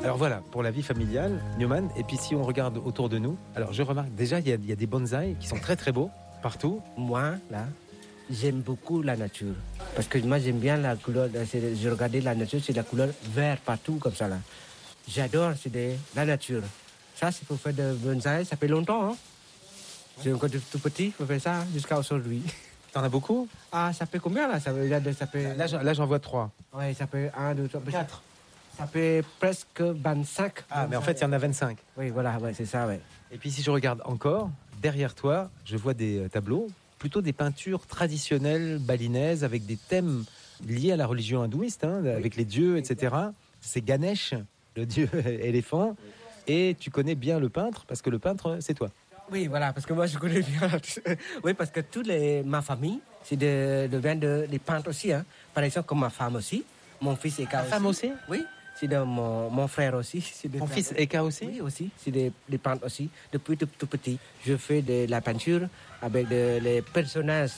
Alors voilà, pour la vie familiale, Newman. Et puis si on regarde autour de nous, alors je remarque déjà, il y a des bonsaïs qui sont très très beaux partout. Moi, là, j'aime beaucoup la nature. Parce que moi, j'aime bien la couleur. Je regardais la nature, c'est la couleur vert partout, comme ça, là. J'adore, la nature. Ça, c'est pour faire de bonsaï, ça fait longtemps, hein. J'ai encore tout petit, je fais ça jusqu'à aujourd'hui. T'en as beaucoup? Ah, ça fait combien, là? Ça fait... Là, j'en vois 3. Oui, ça fait 1, 2, 3, 4. Ça fait presque 25. Ah, mais en fait, il y en a 25. Oui, voilà, ouais, c'est ça, ouais. Et puis si je regarde encore, derrière toi, je vois des tableaux, plutôt des peintures traditionnelles balinaises avec des thèmes liés à la religion hindouiste, hein, avec les dieux, etc. C'est Ganesh, le dieu éléphant. Et tu connais bien le peintre, parce que le peintre, c'est toi. Oui, voilà, parce que moi, je connais bien. Oui, parce que ma famille, vient des peintres aussi. Hein. Par exemple, comme ma femme aussi. Mon fils Eka aussi. Ta femme aussi? Oui, c'est de mon frère aussi. Ton fils Eka aussi? Oui, aussi. C'est des peintres aussi. Depuis tout petit, je fais de la peinture avec les personnages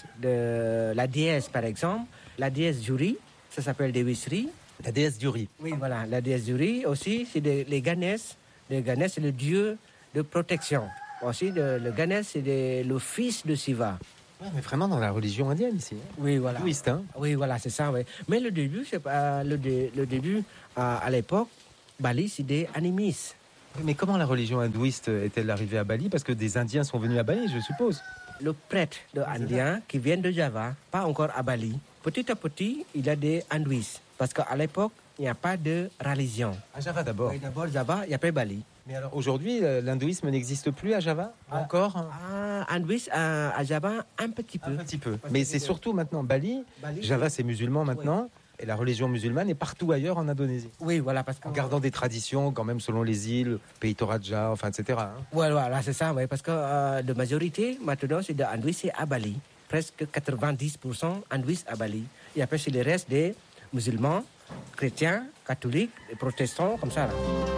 de la déesse, par exemple. La déesse Juri, ça s'appelle Devisri. La déesse du riz. Oui, voilà, la déesse du riz aussi, c'est les Ganesh. Le Ganesh, c'est le dieu de protection. Aussi, le Ganesh, c'est le fils de Shiva. Ouais, mais vraiment dans la religion indienne ici. Oui, voilà. Hindouiste, hein? Oui, voilà, c'est ça, oui. Mais le début, c'est pas le début, à l'époque, Bali, c'est des animistes. Mais comment la religion hindouiste est-elle arrivée à Bali? Parce que des Indiens sont venus à Bali, je suppose. Le prêtre indien qui vient de Java, pas encore à Bali, petit à petit, il y a des hindouistes. Parce qu'à l'époque, il n'y a pas de religion. À Java d'abord. Oui, d'abord Java, il n'y a pas Bali. Mais alors aujourd'hui, l'hindouisme n'existe plus à Java? Encore? Hindouiste à Java, un petit peu. Un petit peu. Mais c'est surtout maintenant Bali. Java, c'est musulman maintenant. Oui. Et la religion musulmane est partout ailleurs en Indonésie. Oui, voilà. Parce en gardant des traditions quand même selon les îles, pays Toraja, enfin, etc. Hein. Ouais, voilà, c'est ça. Ouais, parce que la majorité, maintenant, c'est de hindouistes à Bali. Presque 90% hindouistes à Bali. Et après, c'est le reste des musulmans, chrétiens, catholiques, et protestants, comme ça. Là.